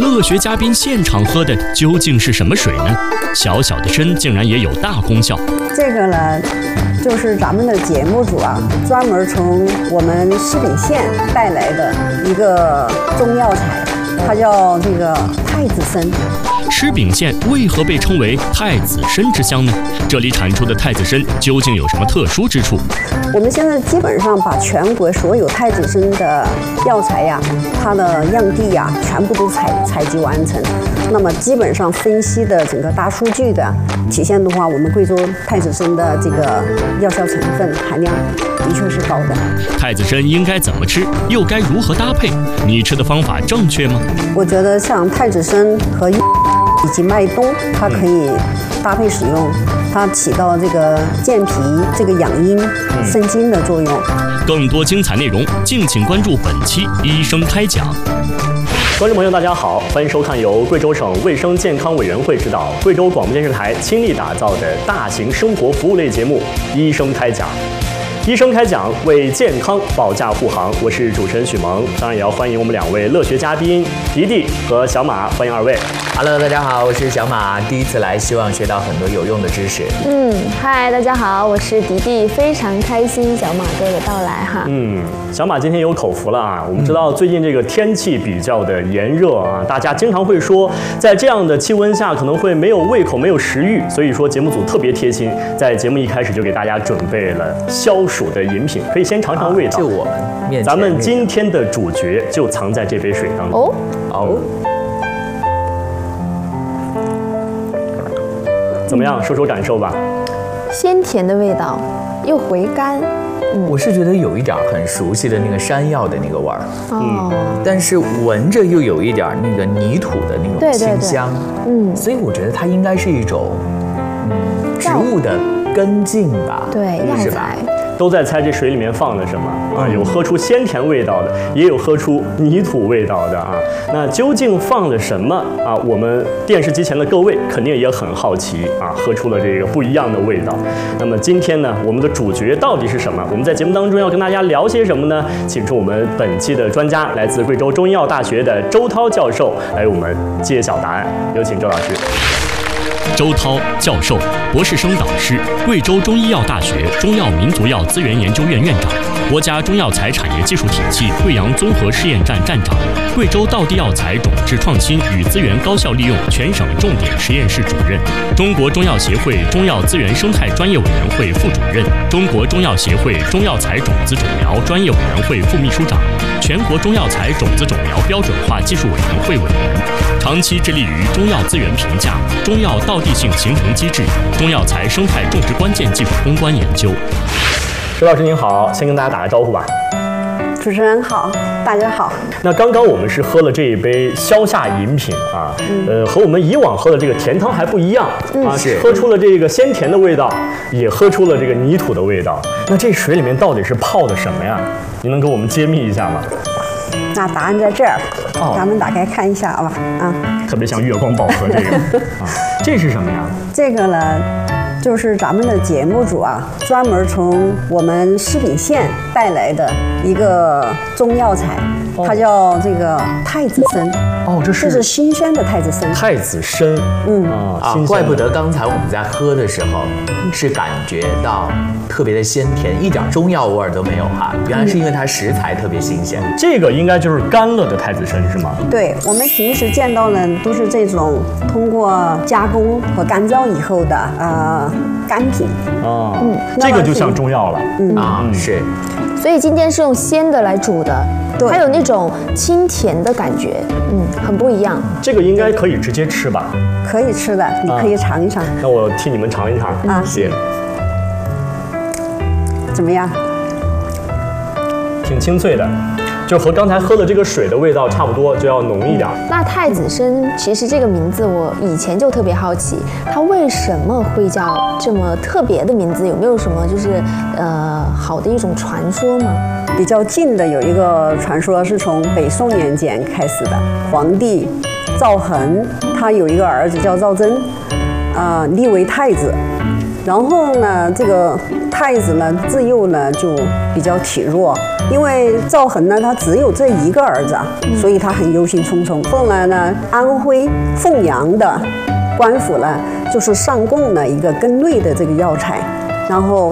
乐学嘉宾现场喝的究竟是什么水呢？小小的参竟然也有大功效。 这个呢，就是咱们的节目组啊，专门从我们西北县带来的一个中药材，它叫这个太子参。 狮饼县为何被称为太子参之乡呢？这里产出的太子参究竟有什么特殊之处？ 我们现在基本上把全国所有太子参的药材呀，它的样地呀，全部都采集完成。那么基本上分析的整个大数据的体现的话，我们贵州太子参的这个药效成分含量的确是高的。 太子参应该怎么吃，又该如何搭配？你吃的方法正确吗？ 我觉得像太子参和以及麦冬，它可以搭配使用，它起到这个健脾、这个养阴、生津的作用。 更多精彩内容，敬请关注本期医生开讲。观众朋友，大家好，欢迎收看由贵州省卫生健康委员会指导、贵州广播电视台倾力打造的大型生活服务类节目《医生开讲》。医生开讲，为健康保驾护航。我是主持人许萌，当然也要欢迎我们两位乐学嘉宾迪迪和小马，欢迎二位。 Hello， 大家好，我是小马，第一次来，希望学到很多有用的知识。 嗨，大家好，我是迪迪，非常开心小马哥的到来哈。 小马今天有口福了啊！我们知道最近这个天气比较的炎热啊，大家经常会说，在这样的气温下可能会没有胃口、没有食欲，所以说节目组特别贴心，在节目一开始就给大家准备了消暑的饮品，可以先尝尝味道。 就我们面前， 咱们今天的主角就藏在这杯水当中。怎么样？说说感受吧。 鲜甜的味道，又回甘。 我是觉得有一点很熟悉的那个山药的那个味儿，但是闻着又有一点那个泥土的那种清香，所以我觉得它应该是一种植物的根茎吧， 对，药材。 都在猜这水里面放了什么啊？有喝出鲜甜味道的，也有喝出泥土味道的啊。那究竟放了什么啊？我们电视机前的各位肯定也很好奇啊，喝出了这个不一样的味道。那么今天呢，我们的主角到底是什么？我们在节目当中要跟大家聊些什么呢？请出我们本期的专家，来自贵州中医药大学的周涛教授，来为我们揭晓答案。有请周老师。周涛教授，博士生导师，贵州中医药大学中药民族药资源研究院院长，国家中药材产业技术体系贵阳综合试验站站长，贵州道地药材种质创新与资源高效利用全省重点实验室主任，中国中药协会中药资源生态专业委员会副主任，中国中药协会中药材种子种苗专业委员会副秘书长，全国中药材种子种苗标准化技术委员会委员，长期致力于中药资源评价、中药道地性形成机制、中药材生态种植关键技术攻关研究。周老师您好，先跟大家打个招呼吧。 主持人好，大家好。 那刚刚我们是喝了这一杯消夏饮品啊，和我们以往喝的这个甜汤还不一样啊，喝出了这个鲜甜的味道，也喝出了这个泥土的味道。那这水里面到底是泡的什么呀？您能给我们揭秘一下吗？ 那答案在这儿，咱们打开看一下吧。 特别像月光宝盒这个啊，这是什么呀？ 这个呢，就是咱们的节目组啊，专门从我们西北县带来的一个中药材，它叫这个太子参。这是新鲜的太子参。太子参， 怪不得刚才我们在喝的时候是感觉到特别的鲜甜，一点中药味儿都没有哈。原来是因为它食材特别新鲜。 这个应该就是干了的太子参是吗？ 对，我们平时见到的都是这种通过加工和干燥以后的干品。 这个就像中药了。 是。 所以今天是用鲜的来煮的，还有那种清甜的感觉，很不一样。 这个应该可以直接吃吧？ 可以吃的，你可以尝一尝。 那我替你们尝一尝。谢谢。 怎么样？ 挺清脆的。就和刚才喝的这个水的味道差不多，就要浓一点。 那太子参其实这个名字我以前就特别好奇，它为什么会叫这么特别的名字？有没有什么就是好的一种传说吗？ 比较近的有一个传说是从北宋年间开始的，皇帝赵恒他有一个儿子叫赵祯，立为太子。然后呢，这个太子呢自幼呢就比较体弱， 因为赵恒呢，他只有这一个儿子，所以他很忧心忡忡。后来呢，安徽凤阳的官府呢，就是上贡了一个根类的这个药材，然后